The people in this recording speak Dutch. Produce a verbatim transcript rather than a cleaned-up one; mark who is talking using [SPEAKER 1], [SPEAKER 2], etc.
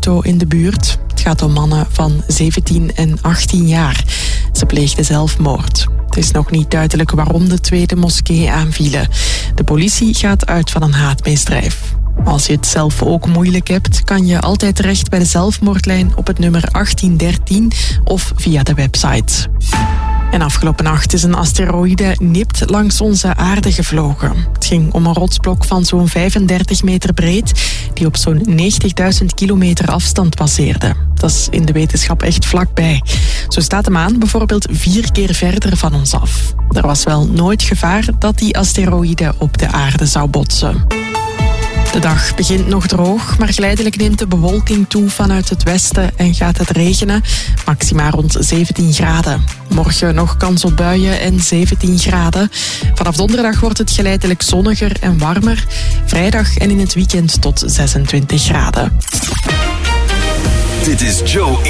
[SPEAKER 1] auto in de buurt. Het gaat om mannen van zeventien en achttien jaar. Ze pleegden zelfmoord. Het is nog niet duidelijk waarom de twee de moskee aanvielen. De politie gaat uit van een haatmisdrijf. Als je het zelf ook moeilijk hebt, kan je altijd terecht bij de zelfmoordlijn op het nummer achttien dertien of via de website. En afgelopen nacht is een asteroïde nipt langs onze aarde gevlogen. Het ging om een rotsblok van zo'n vijfendertig meter breed, die op zo'n negentigduizend kilometer afstand passeerde. Dat is in de wetenschap echt vlakbij. Zo staat de maan bijvoorbeeld vier keer verder van ons af. Er was wel nooit gevaar dat die asteroïde op de aarde zou botsen. De dag begint nog droog, maar geleidelijk neemt de bewolking toe vanuit het westen en gaat het regenen. Maxima rond zeventien graden. Morgen nog kans op buien en zeventien graden. Vanaf donderdag wordt het geleidelijk zonniger en warmer. Vrijdag en in het weekend tot zesentwintig graden.
[SPEAKER 2] Dit is Joe